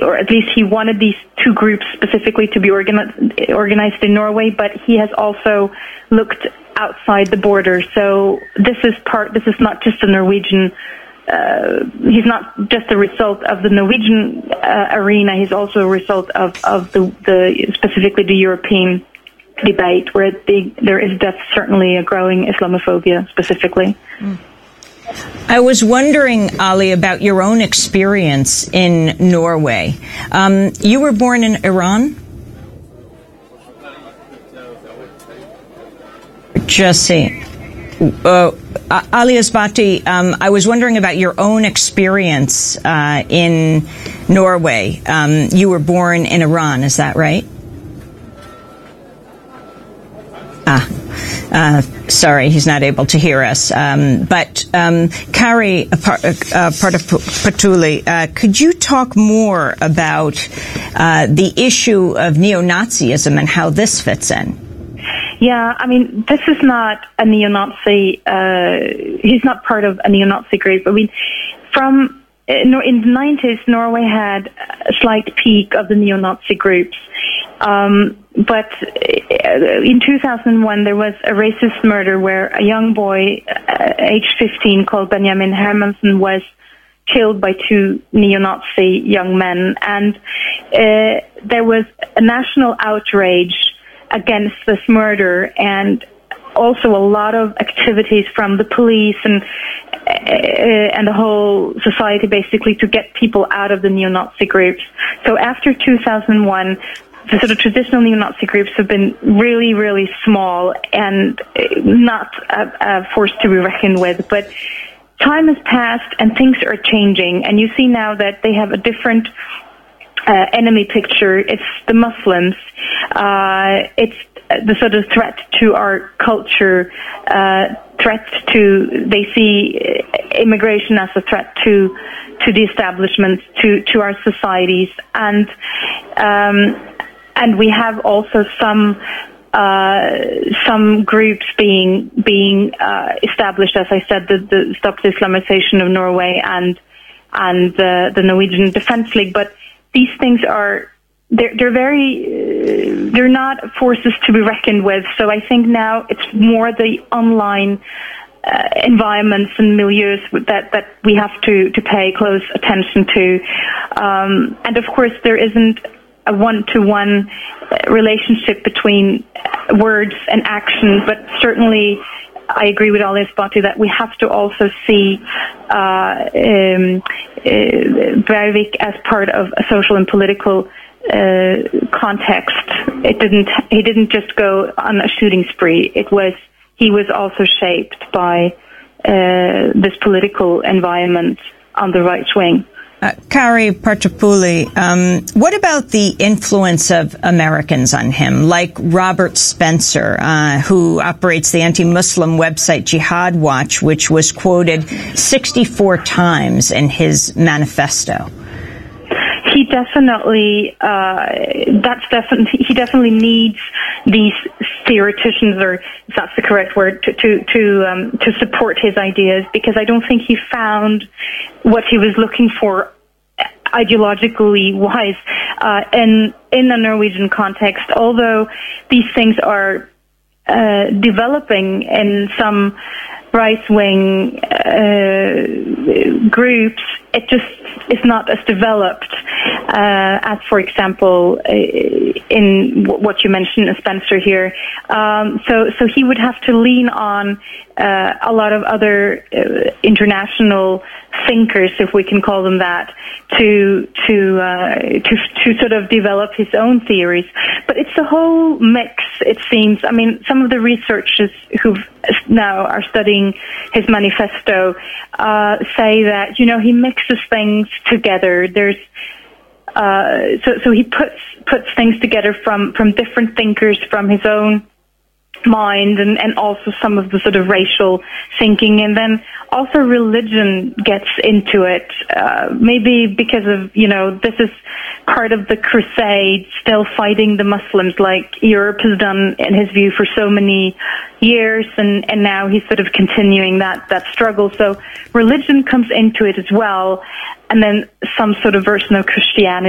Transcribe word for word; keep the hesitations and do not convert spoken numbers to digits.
or at least he wanted these two groups specifically to be organi- organized in Norway, but he has also looked outside the border. So this is part, this is not just a Norwegian, uh, he's not just a result of the Norwegian uh, arena, he's also a result of, of the, the, specifically the European debate, where the, there is that's certainly a growing Islamophobia specifically. Mm. I was wondering, Ali, about your own experience in Norway. Um, you were born in Iran? Just see. Uh, Ali Esbati, um, I was wondering about your own experience uh, in Norway. Um, you were born in Iran, is that right? Ah, uh, sorry, he's not able to hear us. Um, but um, Kari Partapuli, uh, could you talk more about uh, the issue of neo-Nazism and how this fits in? Yeah, I mean, this is not a neo-Nazi, uh, he's not part of a neo-Nazi group. I mean, from, in the nineties, Norway had a slight peak of the neo-Nazi groups. Um, but in two thousand one, there was a racist murder where a young boy, uh, aged fifteen, called Benjamin Hermansen, was killed by two neo-Nazi young men. And uh, there was a national outrage against this murder, and also a lot of activities from the police and uh, and the whole society, basically, to get people out of the neo-Nazi groups. So after two thousand one, the sort of traditional neo-Nazi groups have been really, really small and not a, a force to be reckoned with. But time has passed and things are changing, and you see now that they have a different uh, enemy picture. It's the Muslims. Uh, it's the sort of threat to our culture, uh, threat to, they see immigration as a threat to to the establishment, to, to our societies. And um, And we have also some uh, some groups being being uh, established, as I said, the, the Stop the Islamization of Norway and and uh, the Norwegian Defence League. But these things are they're, they're very uh, they're not forces to be reckoned with. So I think now it's more the online uh, environments and milieus that that we have to to pay close attention to. Um, and of course, there isn't a one-to-one relationship between words and action, but certainly I agree with Ali Esbati that we have to also see uh, um, uh, Breivik as part of a social and political uh, context. It didn't. He didn't just go on a shooting spree. It was. He was also shaped by uh, this political environment on the right wing. Uh, Kari Partapuli, um, what about the influence of Americans on him, like Robert Spencer, uh, who operates the anti-Muslim website Jihad Watch, which was quoted sixty-four times in his manifesto? He definitely, uh, that's definitely, he definitely needs these theoreticians, or if that's the correct word, to, to, to, um, to support his ideas, because I don't think he found what he was looking for ideologically wise, uh, in, in a Norwegian context, although these things are, uh, developing in some right-wing, uh, groups. It just is not as developed uh, as, for example, uh, in what you mentioned, Spencer here. Um, so, so he would have to lean on uh, a lot of other uh, international thinkers, if we can call them that, to to uh, to to sort of develop his own theories. But it's a whole mix, it seems. I mean, some of the researchers who now are studying his manifesto uh, say that, you know, he mixes things together. There's uh, so so he puts puts things together from from different thinkers, from his own mind, and, and also some of the sort of racial thinking, and then also religion gets into it, uh, maybe because of, you know, this is part of the crusade, still fighting the Muslims like Europe has done, in his view, for so many years, and, and now he's sort of continuing that, that struggle. So religion comes into it as well, and then some sort of version of Christianity.